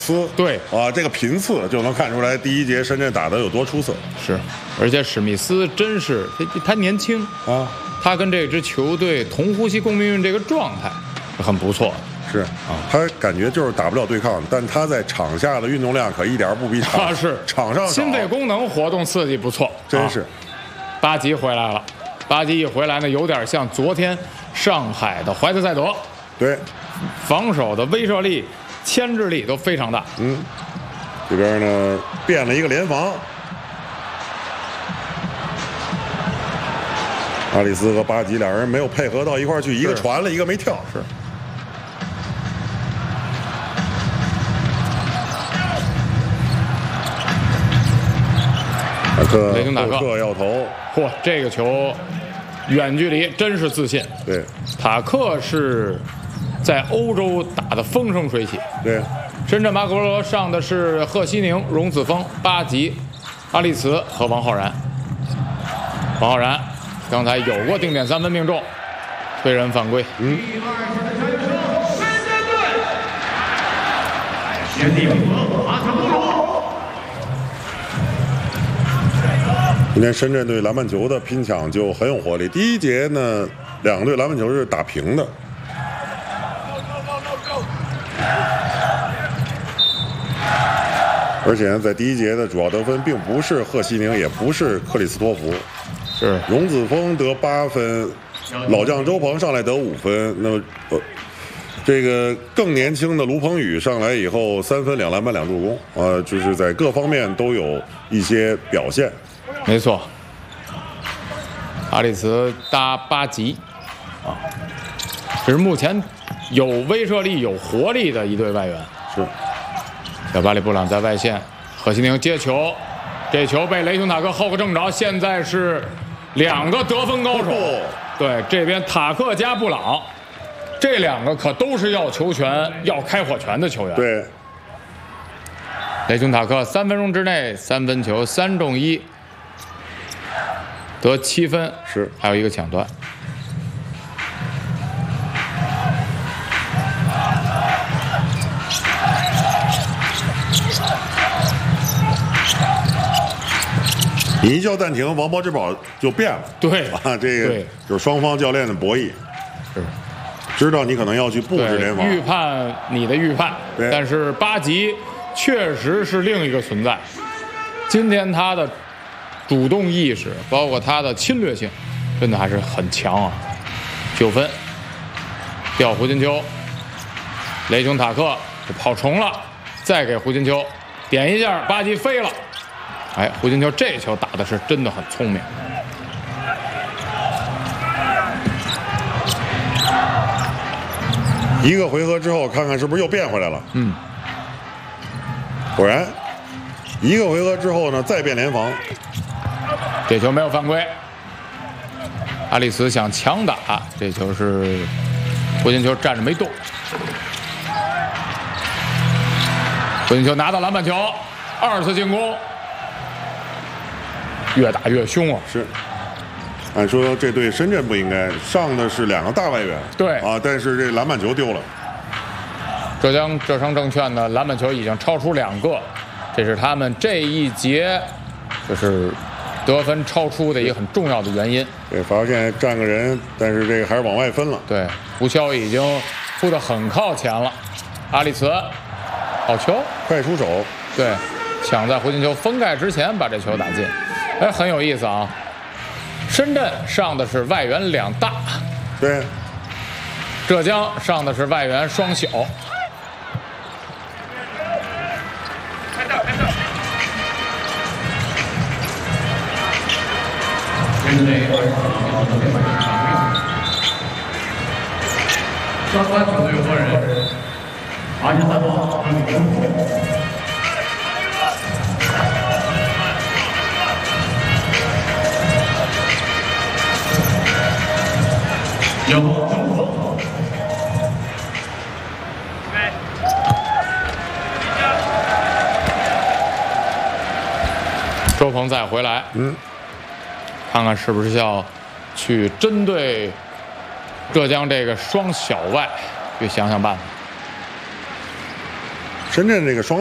对啊，这个频次就能看出来第一节深圳打得有多出色。 是，而且史密斯真是他年轻啊， 他跟这支球队同呼吸共命运这个状态是很不错。 是啊，他感觉就是打不了对抗，但他在场下的运动量可一点不比场上少。 心肺功能活动刺激不错， 真是。 巴吉回来了，巴吉一回来呢，有点像昨天上海的怀特塞德。 对， 防守的威慑力、牵制力都非常大。 这边呢变了一个联防，阿里斯和巴吉两人没有配合到一块去，一个传了，一个没跳。 是。雷霆塔克要投， 嚯，这个球远距离真是自信。 对， 塔克是在欧洲打得风生水起。 对， 深圳马可波罗上的是贺西宁、荣子峰、巴吉、阿利茨和王浩然。王浩然刚才有过定点3分命中，推人犯规。 今天深圳队篮板球的拼抢就很有活力。第一节呢，两个队篮板球是打平的。而且呢，在第一节的主要得分并不是贺西宁，也不是克里斯托弗， 是荣子峰得8分，老将周鹏上来得5分。那么这个更年轻的卢鹏宇上来以后3分2篮板2助攻，就是在各方面都有一些表现。 没错，阿里茨搭巴吉，这是目前有威慑力、有活力的一对外援。 是， 小巴里布朗在外线，贺西宁接球，这球被雷霆塔克后个正着，现在是2个得分高手。对，这边塔克加布朗，这2个可都是要球权、要开火权的球员。 对， 雷霆塔克3分钟之内3分球3中1。得7分， 是， 还有一个抢断。 一叫暂停，王柏芝宝就变了。 对啊，这个就是双方教练的博弈， 是知道你可能要去布置联防， 预判你的预判，但是巴吉确实是另一个存在。今天他的主动意识，包括他的侵略性，真的还是很强啊。9分，掉胡金秋，雷霆塔克就跑重了，再给胡金秋点一下，巴吉飞了。哎，胡金秋这球打的是真的很聪明。 一个回合之后，看看是不是又变回来了。果然，一个回合之后呢，再变联防。 这球没有犯规，阿里茨想强打，这球是胡金秋站着没动。胡金秋拿到篮板球，2次进攻，越打越凶啊！ 是，按说这对深圳不应该上的是2个大外援， 对啊，但是这篮板球丢了。 浙江浙商证券的篮板球已经超出2个，这是他们这一节就是得分超出的一个很重要的原因。 对，发现站个人，但是这个还是往外分了。 对，胡潇已经扑得很靠前了。阿里茨，好球， 快出手。 对，抢在胡金秋封盖之前把这球打进。哎，很有意思啊。深圳上的是外援2大， 对， 浙江上的是外援双小。 双方球队获人23号周鹏再回来，看看是不是要去针对浙江这个双小外，去想想办法。 深圳这个双